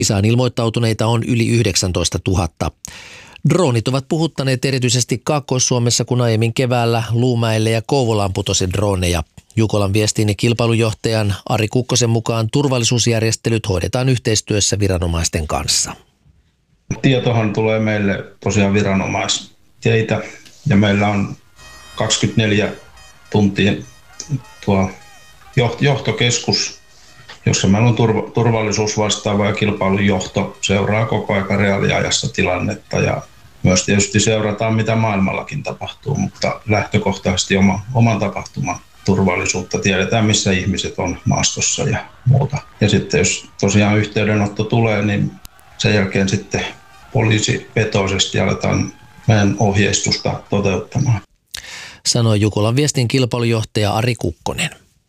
Kisaan ilmoittautuneita on yli 19 000. Droonit ovat puhuttaneet erityisesti Kaakkois-Suomessa, kun aiemmin keväällä Luumäelle ja Kouvolaan putosi droneja. Jukolan viestin ja kilpailujohtajan Ari Kukkosen mukaan turvallisuusjärjestelyt hoidetaan yhteistyössä viranomaisten kanssa. Tietohan tulee meille tosiaan viranomaisteitä ja meillä on 24 tuntia tuo johtokeskus, jossa meillä on turvallisuusvastaava ja kilpailujohto seuraa koko ajan reaaliajassa tilannetta ja myös tietysti seurataan, mitä maailmallakin tapahtuu, mutta lähtökohtaisesti oman tapahtuman turvallisuutta. Tiedetään, missä ihmiset on maastossa ja muuta. Ja sitten jos tosiaan yhteydenotto tulee, niin sen jälkeen sitten poliisivetoisesti aletaan meidän ohjeistusta toteuttamaan. Sanoi Jukolan viestin kilpailujohtaja Ari Kukkonen.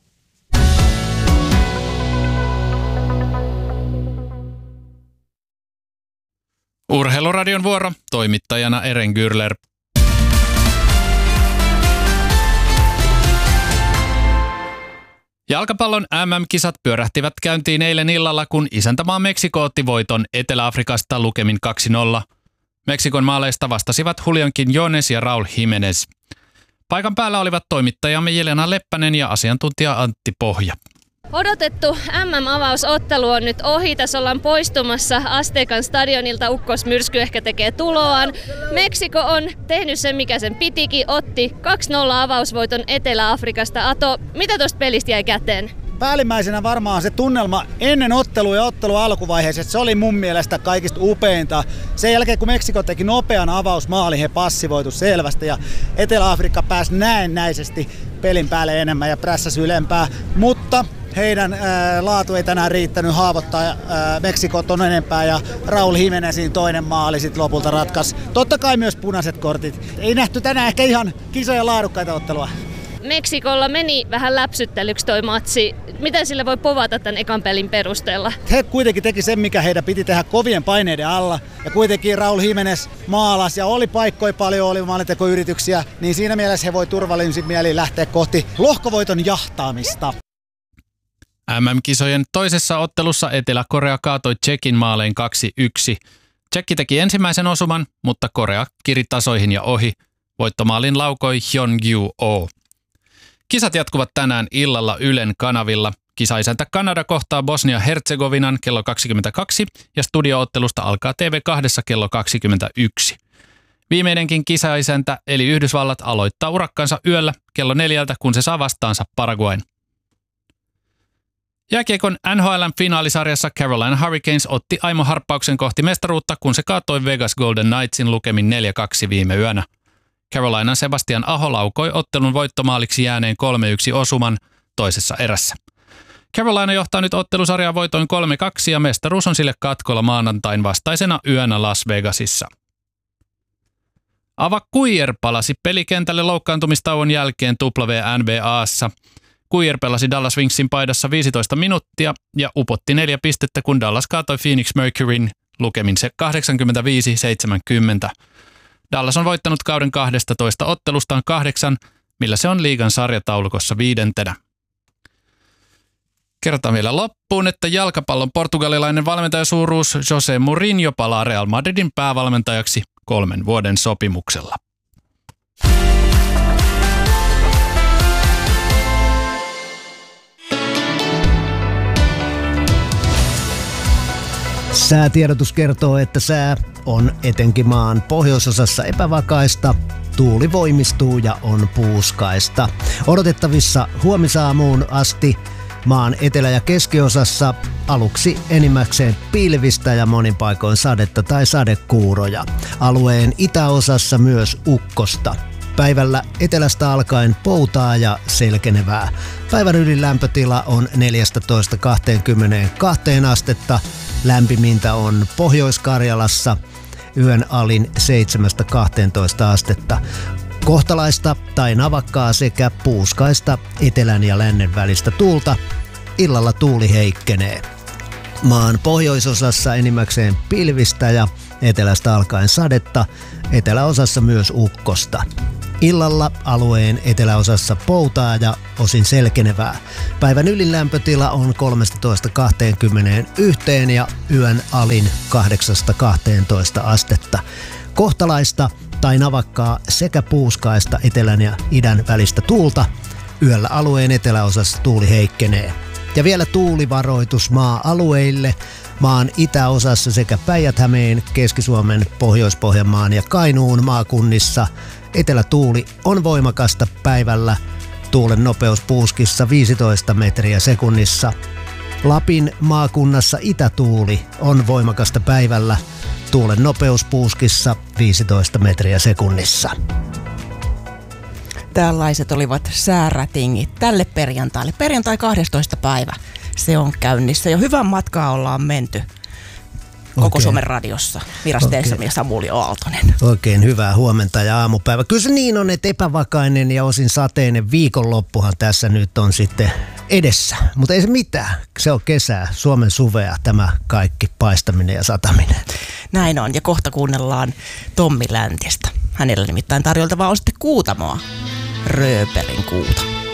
Urheiluradion vuoro, toimittajana Eren Gürler. Jalkapallon MM-kisat pyörähtivät käyntiin eilen illalla, kun isäntämaa Meksiko otti voiton Etelä-Afrikasta lukemin 2-0. Meksikon maaleista vastasivat Julián Quiñones ja Raúl Jiménez. Paikan päällä olivat toimittajamme Jelena Leppänen ja asiantuntija Antti Pohja. Odotettu MM-avausottelu on nyt ohi. Tässä ollaan poistumassa Aztecan stadionilta. Ukkosmyrsky ehkä tekee tuloaan. Meksiko on tehnyt sen, mikä sen pitikin. Otti 2-0 avausvoiton Etelä-Afrikasta. Ato, mitä tuosta pelistä jäi käteen? Päällimmäisenä varmaan se tunnelma ennen ottelua ja ottelun alkuvaiheessa, se oli mun mielestä kaikista upeinta. Sen jälkeen kun Meksiko teki nopean avausmaalin, he passivoitu selvästi ja Etelä-Afrikka pääsi näennäisesti pelin päälle enemmän ja prässäsi ylempää, mutta heidän laatu ei tänään riittänyt haavoittaa Meksikot on enempää ja Raúl Jiménezin toinen maali sitten lopulta ratkaisi. Totta kai myös punaiset kortit. Ei nähty tänään ehkä ihan kisoja laadukkaita ottelua. Meksikolla meni vähän läpsyttelyksi toi matsi. Miten sille voi povata tämän ekan pelin perusteella? He kuitenkin teki sen, mikä heidän piti tehdä kovien paineiden alla. Ja kuitenkin Raúl Jiménez maalasi ja oli paikkoja paljon, oli maalintekoyrityksiä. Niin siinä mielessä he voi turvallisin mielin lähteä kohti lohkovoiton jahtaamista. MM-kisojen toisessa ottelussa Etelä-Korea kaatoi Tšekin maalein 2-1. Tšekki teki ensimmäisen osuman, mutta Korea kiri tasoihin ja ohi. Voittomaalin laukoi Hyun-Gyu-Oh. Kisat jatkuvat tänään illalla Ylen kanavilla. Kisaisäntä Kanada kohtaa Bosnia-Herzegovinan kello 22 ja studioottelusta alkaa TV2 kello 21. Viimeinenkin kisaisäntä eli Yhdysvallat aloittaa urakkansa yöllä kello 4, kun se saa vastaansa Paraguayn. Jääkiekon NHL:n finaalisarjassa Carolina Hurricanes otti aimoharppauksen kohti mestaruutta, kun se kaatoi Vegas Golden Knightsin lukemin 4-2 viime yönä. Carolinan Sebastian Aho laukoi ottelun voittomaaliksi jääneen 3-1 osuman toisessa erässä. Carolina johtaa nyt ottelusarjaa voitoin 3-2 ja mestaruus on sille katkolla maanantain vastaisena yönä Las Vegasissa. Ava Kuijer palasi pelikentälle loukkaantumistauon jälkeen WNBA:ssa. Kuijer pelasi Dallas Wingsin paidassa 15 minuuttia ja upotti 4 pistettä, kun Dallas kaatoi Phoenix Mercuryn lukemin se 85-70. Dallas on voittanut kauden 12 ottelustaan 8, millä se on liigan sarjataulukossa 5. Kerrotaan vielä loppuun, että jalkapallon portugalilainen valmentajasuuruus José Mourinho palaa Real Madridin päävalmentajaksi 3 vuoden sopimuksella. Säätiedotus kertoo, että sää on etenkin maan pohjoisosassa epävakaista, tuuli voimistuu ja on puuskaista. Odotettavissa huomisaamuun asti maan etelä- ja keskiosassa aluksi enimmäkseen pilvistä ja monin paikoin sadetta tai sadekuuroja. Alueen itäosassa myös ukkosta. Päivällä etelästä alkaen poutaa ja selkenevää. Päivän ylin lämpötila on 14–22 astetta. Lämpimintä on Pohjois-Karjalassa, yön alin 7–12 astetta. Kohtalaista tai navakkaa sekä puuskaista etelän ja lännen välistä tuulta. Illalla tuuli heikkenee. Maan pohjoisosassa enimmäkseen pilvistä ja etelästä alkaen sadetta, eteläosassa myös ukkosta. Illalla alueen eteläosassa poutaa ja osin selkenevää. Päivän ylin lämpötila on 13-21 ja yön alin 8-12 astetta. Kohtalaista tai navakkaa sekä puuskaista etelän ja idän välistä tuulta. Yöllä alueen eteläosassa tuuli heikkenee. Ja vielä tuulivaroitus maa-alueille. Maan itäosassa sekä Päijät-Hämeen, Keski-Suomen, Pohjois-Pohjanmaan ja Kainuun maakunnissa etelätuuli on voimakasta päivällä. Tuulen nopeus puuskissa 15 metriä sekunnissa. Lapin maakunnassa itätuuli on voimakasta päivällä. Tuulen nopeus puuskissa 15 metriä sekunnissa. Tällaiset olivat säärätingit tälle perjantaille. Perjantai 12. päivä se on käynnissä. Jo hyvän matkaa ollaan menty koko Suomen radiossa. Miras Teeksam ja Samuli Aaltonen. Oikein hyvää huomenta ja aamupäivä. Kyllä se niin on, että epävakainen ja osin sateinen viikonloppuhan tässä nyt on sitten edessä. Mutta ei se mitään. Se on kesää, Suomen suvea, tämä kaikki paistaminen ja sataminen. Näin on. Ja kohta kuunnellaan Tommi Läntistä. Hänellä nimittäin tarjoltavaa on sitten Kuutamoa. Rööperin Kuuta.